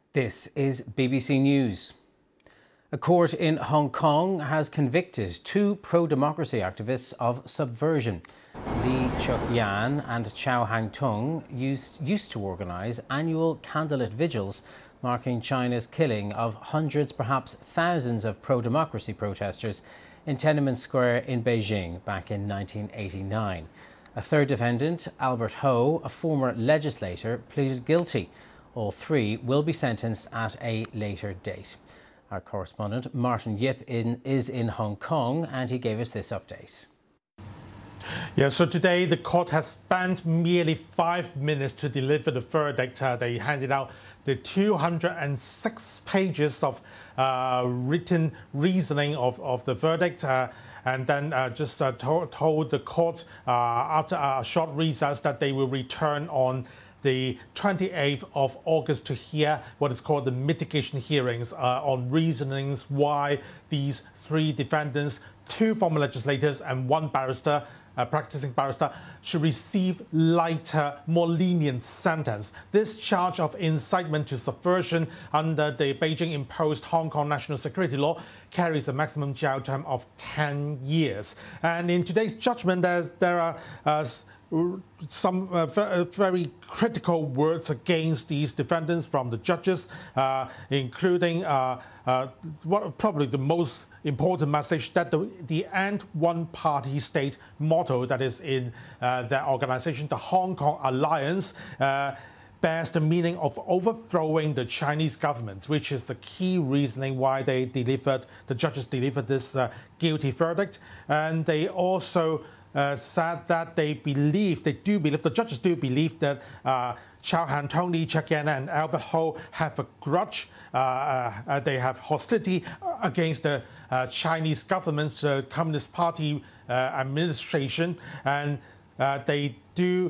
This is BBC News. A court in Hong Kong has convicted two pro-democracy activists of subversion. Lee Cheuk-yan and Chow Hang-tung used to organise annual candlelit vigils marking China's killing of hundreds, perhaps thousands of pro-democracy protesters in Tiananmen Square in Beijing back in 1989. A third defendant, Albert Ho, a former legislator, pleaded guilty. All three will be sentenced at a later date. Our correspondent Martin Yip is in Hong Kong and he gave us this update. Yeah, so today the court has spent merely 5 minutes to deliver the verdict. They handed out the 206 pages of written reasoning of the verdict and then told the court after a short recess that they will return on the 28th of August to hear what is called the mitigation hearings on reasonings why these three defendants, two former legislators and one barrister, practicing barrister, should receive lighter, more lenient sentence. This charge of incitement to subversion under the Beijing imposed Hong Kong national security law carries a maximum jail term of 10 years. And in today's judgment, there are some very critical words against these defendants from the judges, including probably the most important message that the end one party state motto that is in their organization, the Hong Kong Alliance, bears the meaning of overthrowing the Chinese government, which is the key reasoning why the judges delivered this guilty verdict. And they also said that the judges do believe that Chow Hang-tung, Lee Cheuk-yan and Albert Ho have a grudge. They have hostility against the Chinese government's Communist Party administration, and they do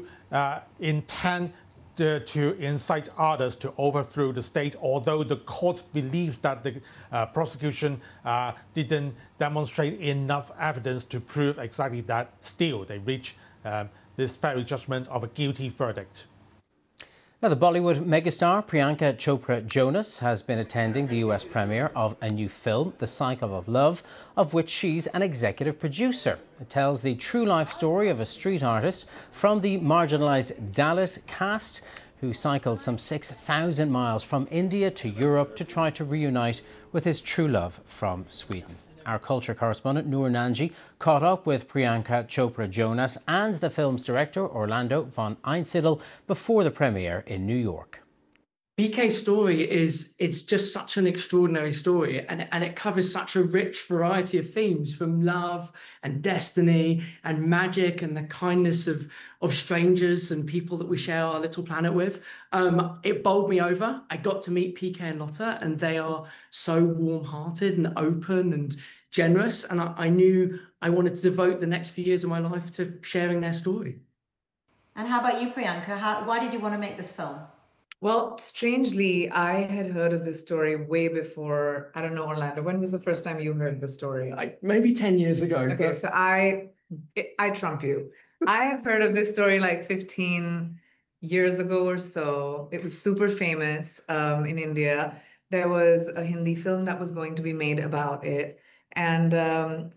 intend to incite others to overthrow the state, although the court believes that the prosecution didn't demonstrate enough evidence to prove exactly that. Still, they reach this very judgment of a guilty verdict. Now, the Bollywood megastar Priyanka Chopra Jonas has been attending the US premiere of a new film, The Cycle of Love, of which she's an executive producer. It tells the true life story of a street artist from the marginalised Dalit caste who cycled some 6,000 miles from India to Europe to try to reunite with his true love from Sweden. Our culture correspondent Noor Nanji caught up with Priyanka Chopra Jonas and the film's director Orlando von Einsiedel before the premiere in New York. PK's story it's just such an extraordinary story, and it covers such a rich variety of themes, from love and destiny and magic and the kindness of strangers and people that we share our little planet with. It bowled me over. I got to meet PK and Lotta, and they are so warm-hearted and open and generous, and I knew I wanted to devote the next few years of my life to sharing their story. And how about you, Priyanka? Why did you want to make this film? Well, strangely, I had heard of this story way before. I don't know, Orlando, when was the first time you heard the story? Maybe 10 years ago. Okay, so I trump you. I have heard of this story like 15 years ago or so. It was super famous in India. There was a Hindi film that was going to be made about it. And